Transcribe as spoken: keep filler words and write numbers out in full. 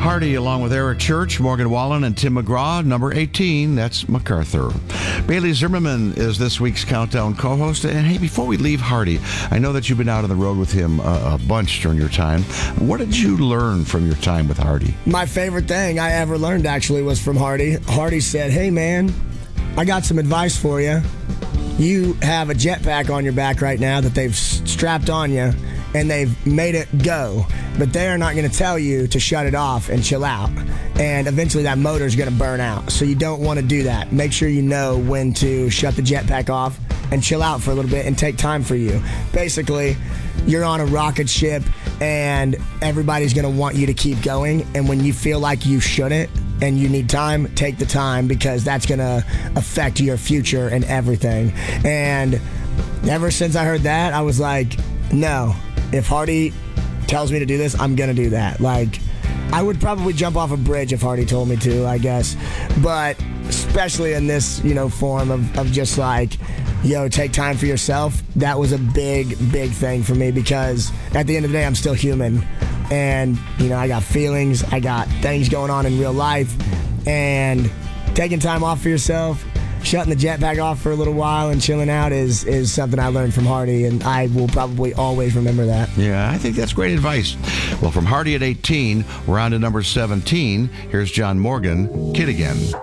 Hardy, along with Eric Church, Morgan Wallen, and Tim McGraw. Number eighteen, that's MacArthur. Bailey Zimmerman is this week's Countdown co-host. And hey, before we leave Hardy, I know that you've been out on the road with him a, a bunch during your time. What did you learn from your time with Hardy? My favorite thing I ever learned, actually, was from Hardy. Hardy said, hey, man, I got some advice for you. You have a jetpack on your back right now that they've strapped on you, and they've made it go. But they're not going to tell you to shut it off and chill out. And eventually that motor is going to burn out. So you don't want to do that. Make sure you know when to shut the jetpack off and chill out for a little bit and take time for you. Basically, you're on a rocket ship, and everybody's going to want you to keep going. And when you feel like you shouldn't and you need time, take the time, because that's going to affect your future and everything. And ever since I heard that, I was like, no, if Hardy tells me to do this, I'm going to do that. Like, I would probably jump off a bridge if Hardy told me to, I guess. But especially in this, you know, form of, of just like, yo, take time for yourself, that was a big, big thing for me, because at the end of the day, I'm still human. And, you know, I got feelings, I got things going on in real life. And taking time off for yourself, shutting the jetpack off for a little while and chilling out is, is something I learned from Hardy, and I will probably always remember that. Yeah, I think that's great advice. Well, from Hardy at eighteen, we're on to number seventeen. Here's John Morgan, Kid Again.